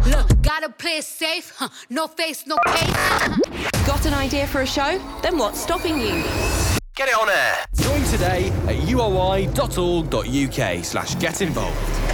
Look, gotta play it safe, no face, no case. Got an idea for a show? Then what's stopping you? Get it on air. Join today at uoi.org.uk/get involved.